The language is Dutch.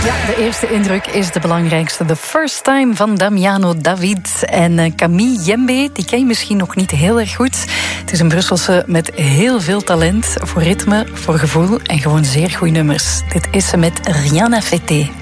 Ja, de eerste indruk is de belangrijkste. The First Time van Damiano David en Camille Jembe. Die ken je misschien nog niet heel erg goed. Het is een Brusselse met heel veel talent voor ritme, voor gevoel en gewoon zeer goede nummers. Dit is ze met Rien à fêter.